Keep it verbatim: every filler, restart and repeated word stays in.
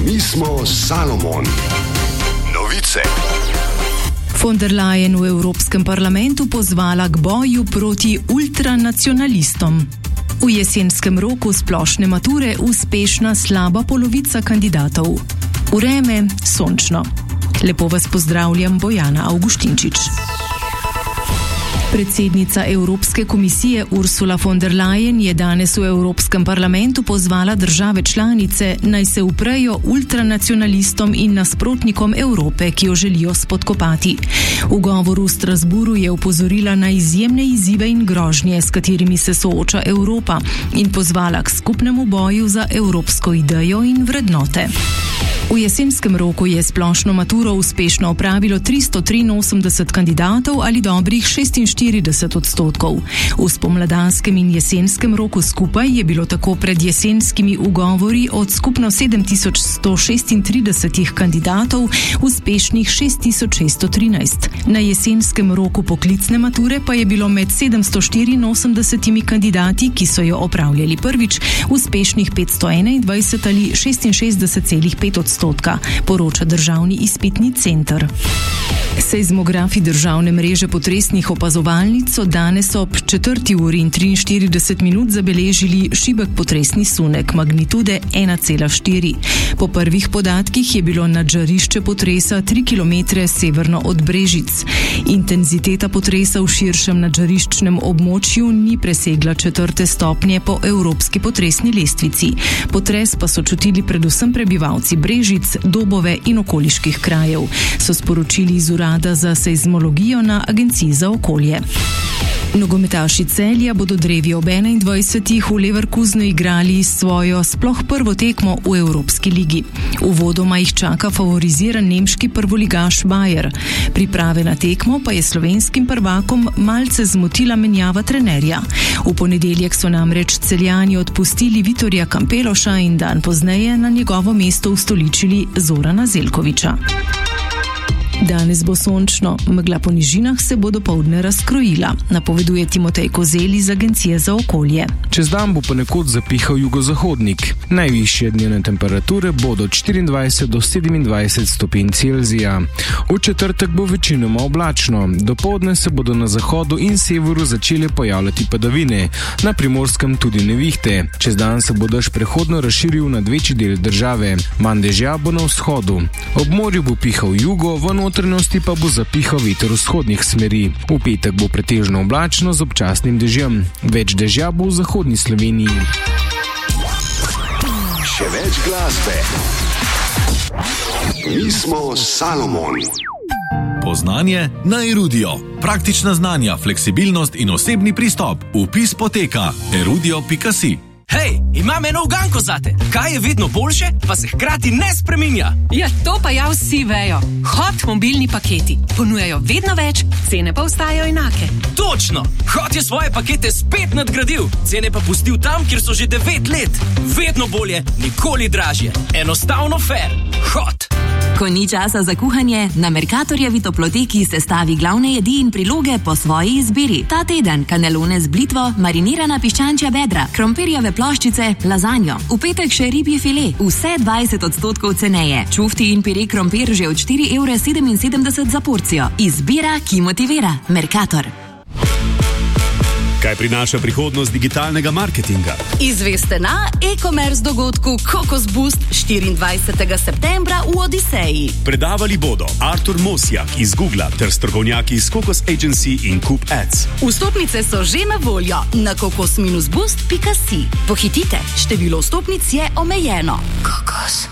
Mi smo Salomon. Novice. Von der Leyen v Evropskem parlamentu pozvala k boju proti ultranacionalistom. V jesenskem roku splošne mature uspešna slaba polovica kandidatov. Vreme sončno. Lepo vas pozdravljam, Bojana Avguštinčič. Predsednica Evropske komisije Ursula von der Leyen je danes v Evropskem parlamentu pozvala države članice, naj se uprejo ultranacionalistom in nasprotnikom Evrope, ki jo želijo spodkopati. V govoru v Strasburu je opozorila na izjemne izzive in grožnje, s katerimi se sooča Evropa, in pozvala k skupnemu boju za evropsko idejo in vrednote. V jesenskem roku je splošno maturo uspešno opravilo tristo triinosemdeset kandidatov ali dobrih šestinštirideset odstotkov. V spomladanskem in jesenskem roku skupaj je bilo tako pred jesenskimi ugovori od skupno sedem tisoč sto šestintrideset kandidatov uspešnih šest tisoč šeststo trinajst. Na jesenskem roku poklicne mature pa je bilo med sedemsto štiriinosemdeset kandidati, ki so jo opravljali prvič, uspešnih petsto enaindvajset ali šestinšestdeset celih pet odstotkov. Odstotka, poroča Državni izpitni center. Seizmografi državne mreže potresnih opazovalnic so danes ob četrti uri in triinštirideset minut zabeležili šibek potresni sunek magnitude ena cela štiri. Po prvih podatkih je bilo nadžarišče potresa tri kilometre severno od Brežic. Intenziteta potresa v širšem nadžariščnem območju ni presegla četrte stopnje po evropski potresni lestvici. Potres pa so čutili predvsem prebivalci Brežic, Dobove in okoliških krajev, so sporočili iz Urada za seizmologijo na Agenciji za okolje. Nogometaši Celja bodo drevi ob enaindvajsetih v Leverkusenu igrali svojo sploh prvo tekmo v Evropski ligi. Uvodoma jih čaka favoriziran nemški prvoligaš Bayer. Priprave na tekmo pa je slovenskim prvakom malce zmotila menjava trenerja. V ponedeljek so namreč Celjani odpustili Vitorja Kampeloša in dan pozneje na njegovo mesto ustoličili Zorana Zeljkovića. Danes bo sončno, megla po nižinah se bo dopoldne razkrojila, napoveduje Timotej Kozel iz Agencije za okolje. Čez dan bo ponekod zapihal jugozahodnik. Najvišje dnevne temperature bodo od štiriindvajset do sedemindvajset stopinj Celzija. V četrtek bo večinoma oblačno. Dopoldne se bodo na zahodu in severu začele pojavljati padavine, na Primorskem tudi nevihte. Čez dan se bo dež prehodno razširil nad večji del države. Manj dežja bo na vzhodu. Ob morju bo pihal jugo, v notranjosti pa bo zapihal veter vzhodnih smeri. V petek bo pretežno oblačno z občasnim dežjem. Več dežja bo v zahodni Sloveniji. Še več glasbe. Mi smo Salomon. Poznanje na Erudio. Praktična znanja, fleksibilnost in osebni pristop. Vpis poteka erudio pika si. Hej, imam eno uganko zate. Kaj je vedno boljše, pa se hkrati ne spreminja? Ja, to pa ja vsi vejo. Hot mobilni paketi. Ponujajo vedno več, cene pa ostajajo enake. Točno! Hot je svoje pakete spet nadgradil. Cene pa pustil tam, kjer so že devet let. Vedno bolje, nikoli dražje. Enostavno fair. Hot! Ko ni časa za kuhanje, na Mercatorjevi toploteki sestavi glavne jedi in priloge po svoji izbiri. Ta teden kanelone z blitvo, marinirana piščančja bedra, krompirjeve ploščice, lazanjo. V petek še ribji file, vse dvajset odstotkov ceneje. Čufti in pire krompir že od štiri evre sedeminsedemdeset za porcijo. Izbira, ki motivira. Mercator. Kaj prinaša prihodnost digitalnega marketinga? Izveste na e-commerce dogodku Kokos Boost štiriindvajsetega septembra v Odiseji. Predavali bodo Artur Mosjak iz Googla ter strokovnjaki iz Kokos Agency in Coop Ads. Vstopnice so že na voljo na kokos boost pika si. Pohitite, število vstopnic je omejeno. Kokos.